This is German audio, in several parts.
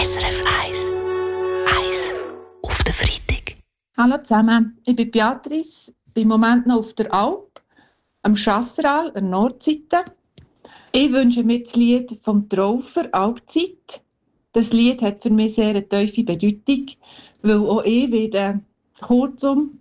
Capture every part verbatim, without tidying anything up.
S R F eins. eins auf den Freitag. Hallo zusammen, ich bin Beatrice, bin im Moment noch auf der Alp, am Chasseral, an der Nordseite. Ich wünsche mir das Lied vom Traufer «Alpzeit». Das Lied hat für mich sehr eine tiefe Bedeutung, weil auch ich werde kurzum,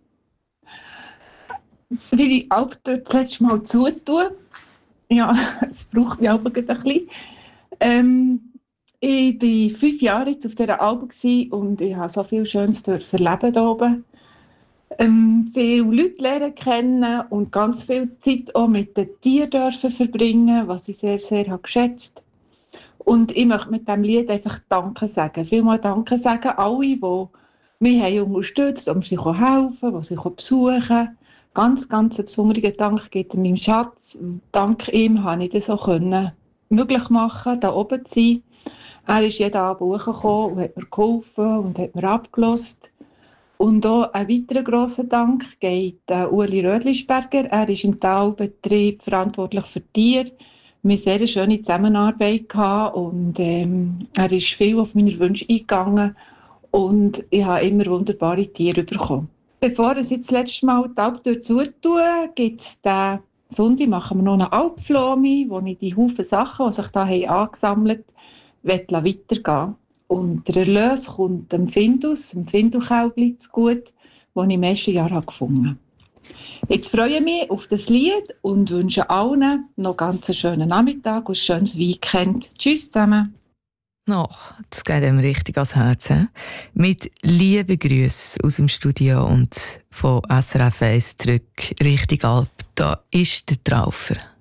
wie die Alp dort das letzte Mal zutun. Ja, es braucht mich aber ein bisschen. Ähm, ich war fünf Jahre jetzt auf dieser Alp und ich habe so viel Schönes erleben hier oben. Ähm, viele Leute lernen kennen und ganz viel Zeit auch mit den Tieren dürfen verbringen, was ich sehr, sehr habe geschätzt. Und ich möchte mit diesem Lied einfach Danke sagen. Vielmal Danke sagen alle, die mich haben unterstützt, um sich helfen, die sich besuchen. Ganz, ganz einen besonderen Dank geht meinem Schatz. Dank ihm konnte ich das auch können, möglich machen, hier oben zu sein. Er ist jeden Abend hochgekommen und hat mir geholfen und hat mir abgelost. Und auch ein weiterer grosser Dank geht an Ueli Rödlisberger. Er ist im Talbetrieb verantwortlich für Tiere. Wir hatten eine sehr schöne Zusammenarbeit gehabt und ähm, er ist viel auf meine Wünsche eingegangen und ich habe immer wunderbare Tiere bekommen. Bevor es jetzt das letzte Mal die Alptür zutun, gibt es den Sonntag, machen wir noch eine Alpflome, wo ich die Haufen Sachen, die sich da haben angesammelt haben, weitergehen. Und der Erlös kommt dem Findus, dem Findukälbli zu gut, das ich im ersten Jahr gefunden habe. Jetzt freue ich mich auf das Lied und wünsche allen noch ganz einen schönen Nachmittag und ein schönes Weekend. Tschüss zusammen. Oh, das geht einem richtig ans Herz. He? Mit lieben Grüßen aus dem Studio und von S R F eins zurück Richtung Alp. Da ist der Traufer.